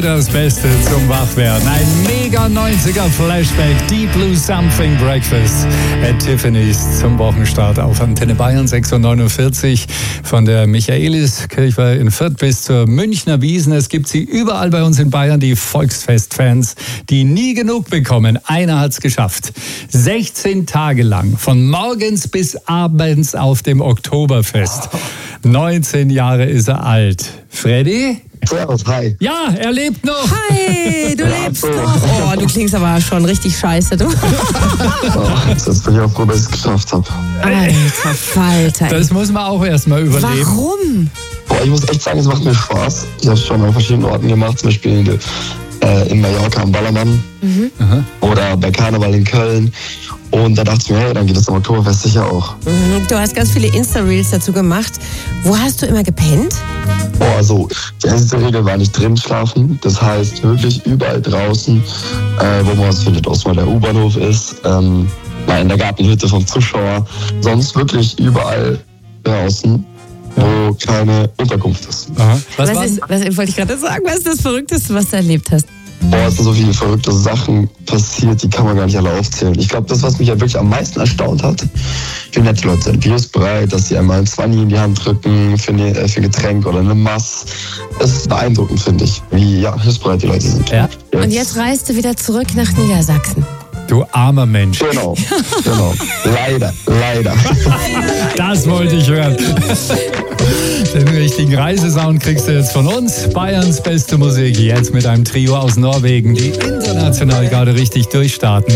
das Beste zum Wachwerden. Ein mega 90er Flashback. Deep Blue Something Breakfast at Tiffany's zum Wochenstart auf Antenne Bayern 6:49 von der Michaeliskirche in Fürth bis zur Münchner Wiesn. Es gibt sie überall bei uns in Bayern, die Volksfestfans, die nie genug bekommen. Einer hat's geschafft. 16 Tage lang, von morgens bis abends auf dem Oktoberfest. 19 Jahre ist er alt. Freddy? Servus, hi. Ja, er lebt noch. Hi, du lebst noch. Oh, du klingst aber schon richtig scheiße, du. Jetzt bin ich auch froh, dass ich es geschafft habe. Alter Falter. Das muss man auch erstmal überleben. Warum? Ich muss echt sagen, es macht mir Spaß. Ich habe es schon an verschiedenen Orten gemacht, zum Beispiel in Mallorca am Ballermann oder bei Karneval in Köln. Und da dachte ich mir, hey, dann geht das am Oktoberfest sicher auch. Du hast ganz viele Insta-Reels dazu gemacht. Wo hast du immer gepennt? Also die erste Regel war nicht drin schlafen. Das heißt wirklich überall draußen, wo man was findet, aus mal der U-Bahnhof ist, mal in der Gartenhütte vom Zuschauer. Sonst wirklich überall draußen, wo keine Unterkunft ist. Was wollte ich gerade sagen? Was ist das Verrückteste, was du erlebt hast? Es sind so viele verrückte Sachen passiert, die kann man gar nicht alle aufzählen. Ich glaube, das, was mich ja wirklich am meisten erstaunt hat, wie nette Leute sind, hilfsbereit, dass sie einmal ein 20 in die Hand drücken für ein Getränk oder eine Mass. Das ist beeindruckend, finde ich, wie hilfsbereit die Leute sind. Ja. Und jetzt reist du wieder zurück nach Niedersachsen. Du armer Mensch. Genau. Leider. Das wollte ich hören. Den richtigen Reisesound kriegst du jetzt von uns. Bayerns beste Musik, jetzt mit einem Trio aus Norwegen, die international gerade richtig durchstarten.